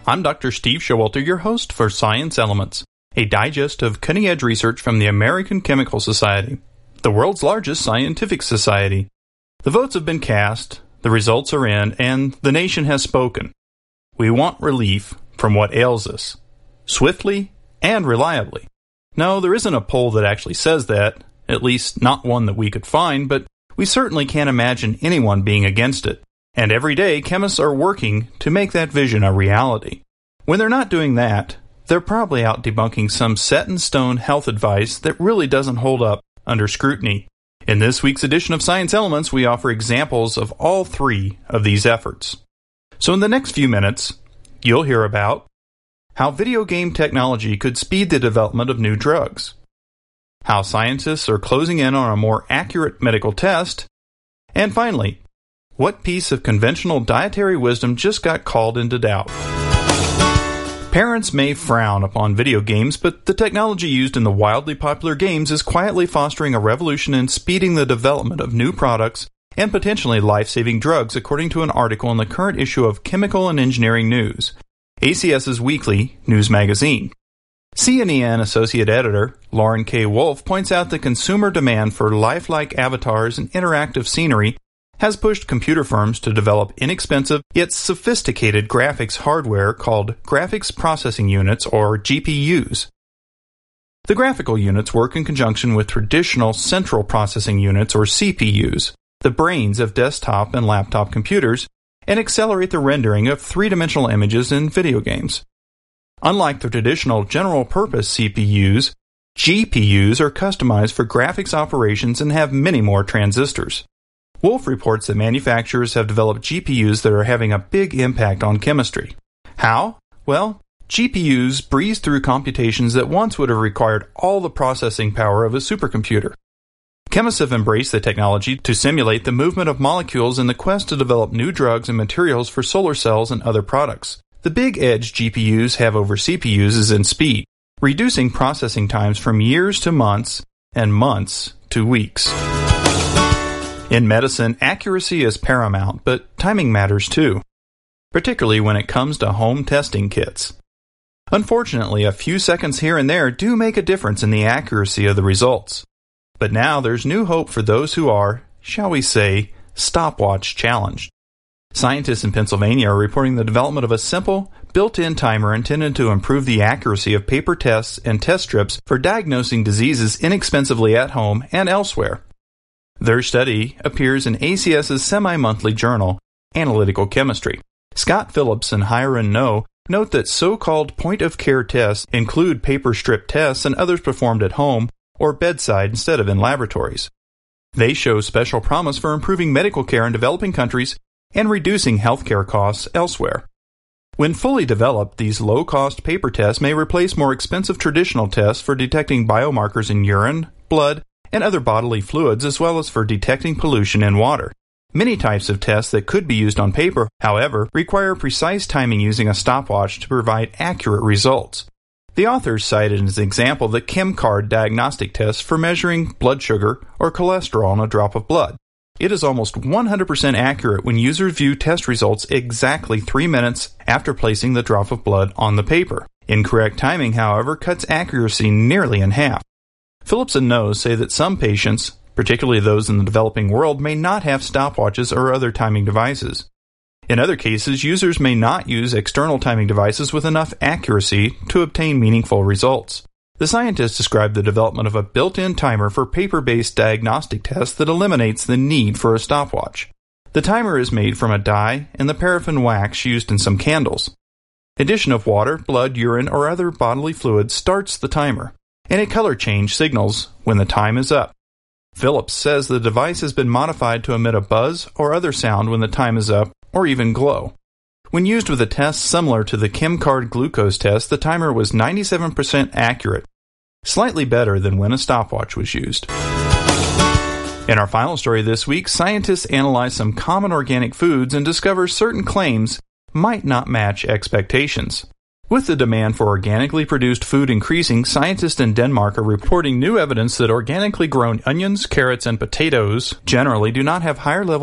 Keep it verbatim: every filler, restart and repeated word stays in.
I'm Doctor Steve Showalter, your host for Science Elements, a digest of cutting-edge research from the American Chemical Society, the world's largest scientific society. The votes have been cast, the results are in, and the nation has spoken. We want relief from what ails us, swiftly and reliably. No, there isn't a poll that actually says that, at least not one that we could find, but we certainly can't imagine anyone being against it. And every day, chemists are working to make that vision a reality. When they're not doing that, they're probably out debunking some set-in-stone health advice that really doesn't hold up under scrutiny. In this week's edition of Science Elements, we offer examples of all three of these efforts. So in the next few minutes, you'll hear about how video game technology could speed the development of new drugs, how scientists are closing in on a more accurate medical test, and finally, what piece of conventional dietary wisdom just got called into doubt? Parents may frown upon video games, but the technology used in the wildly popular games is quietly fostering a revolution in speeding the development of new products and potentially life-saving drugs, according to an article in the current issue of Chemical and Engineering News, ACS's weekly news magazine. C N E N Associate Editor Lauren K. Wolfe points out the consumer demand for lifelike avatars and interactive scenery has pushed computer firms to develop inexpensive yet sophisticated graphics hardware called Graphics Processing Units, or G P Us. The graphical units work in conjunction with traditional Central Processing Units, or C P Us, the brains of desktop and laptop computers, and accelerate the rendering of three-dimensional images in video games. Unlike the traditional general-purpose C P Us, G P Us are customized for graphics operations and have many more transistors. Wolfe reports that manufacturers have developed G P Us that are having a big impact on chemistry. How? Well, G P Us breeze through computations that once would have required all the processing power of a supercomputer. Chemists have embraced the technology to simulate the movement of molecules in the quest to develop new drugs and materials for solar cells and other products. The big edge G P Us have over C P Us is in speed, reducing processing times from years to months and months to weeks. In medicine, accuracy is paramount, but timing matters too, particularly when it comes to home testing kits. Unfortunately, a few seconds here and there do make a difference in the accuracy of the results. But now there's new hope for those who are, shall we say, stopwatch challenged. Scientists in Pennsylvania are reporting the development of a simple, built-in timer intended to improve the accuracy of paper tests and test strips for diagnosing diseases inexpensively at home and elsewhere. Their study appears in ACS's semi-monthly journal, Analytical Chemistry. Scott Phillips and Hiren No note that so-called point-of-care tests include paper strip tests and others performed at home or bedside instead of in laboratories. They show special promise for improving medical care in developing countries and reducing healthcare costs elsewhere. When fully developed, these low-cost paper tests may replace more expensive traditional tests for detecting biomarkers in urine, blood, and other bodily fluids, as well as for detecting pollution in water. Many types of tests that could be used on paper, however, require precise timing using a stopwatch to provide accurate results. The authors cited as an example the ChemCard diagnostic test for measuring blood sugar or cholesterol in a drop of blood. It is almost one hundred percent accurate when users view test results exactly three minutes after placing the drop of blood on the paper. Incorrect timing, however, cuts accuracy nearly in half. Phillips and No say that some patients, particularly those in the developing world, may not have stopwatches or other timing devices. In other cases, users may not use external timing devices with enough accuracy to obtain meaningful results. The scientists described the development of a built-in timer for paper-based diagnostic tests that eliminates the need for a stopwatch. The timer is made from a dye and the paraffin wax used in some candles. Addition of water, blood, urine, or other bodily fluids starts the timer, and a color change signals when the time is up. Phillips says the device has been modified to emit a buzz or other sound when the time is up, or even glow. When used with a test similar to the ChemCard glucose test, the timer was ninety-seven percent accurate, slightly better than when a stopwatch was used. In our final story this week, scientists analyze some common organic foods and discover certain claims might not match expectations. With the demand for organically produced food increasing, scientists in Denmark are reporting new evidence that organically grown onions, carrots, and potatoes generally do not have higher levels